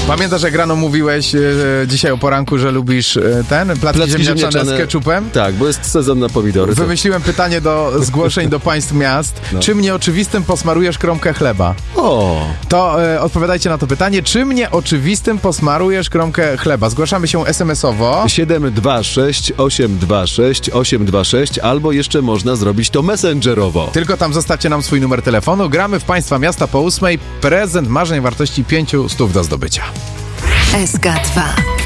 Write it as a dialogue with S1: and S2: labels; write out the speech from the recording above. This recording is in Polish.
S1: Pamiętasz, jak rano mówiłeś dzisiaj o poranku, że lubisz placki ziemniaczane z ketchupem?
S2: Tak, bo jest sezon na pomidory.
S1: Wymyśliłem pytanie do zgłoszeń do państw miast. No. Czym nieoczywistym posmarujesz kromkę chleba? To odpowiadajcie na to pytanie. Czym nieoczywistym posmarujesz kromkę chleba? Zgłaszamy się SMS-owo.
S2: 726 826 826 albo jeszcze można zrobić to messengerowo.
S1: Tylko tam zostawcie nam swój numer telefonu. Gramy w państwa miasta po 8. Prezent marzeń wartości 500 do zdobycia.
S3: SK2